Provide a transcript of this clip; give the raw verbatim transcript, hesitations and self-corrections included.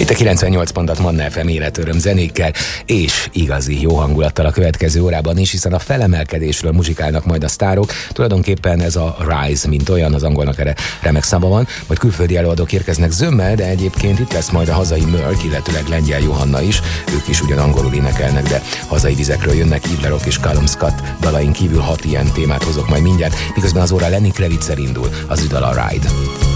Itt a kilencvennyolc pontot Manna ef em életöröm zenékkel és igazi jó hangulattal a következő órában is, hiszen a felemelkedésről muzsikálnak majd a sztárok. Tulajdonképpen ez a Rise, mint olyan, az angolnak erre remek szava van, majd külföldi előadók érkeznek zömmel, de egyébként itt lesz majd a hazai Mörk, illetőleg Lengyel Johanna is, ők is ugyan angolul énekelnek, de hazai vizekről jönnek. Yves Leroy és Callum Scott dalain kívül hat ilyen témát hozok majd mindjárt, miközben az óra Lenny Kravitzer indul, az ő dala Ride.